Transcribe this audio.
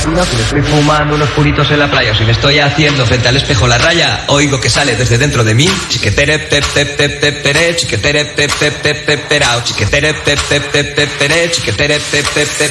latina, que me estoy fumando unos puritos en la playa, o si me estoy haciendo frente al espejo la raya, oigo que sale desde dentro de mí, chiquetere tep tep tep tep pere, chiquetere tep tep tep tep perao, chiquetere tep tep tep tep pere, chiquetere tep tep tep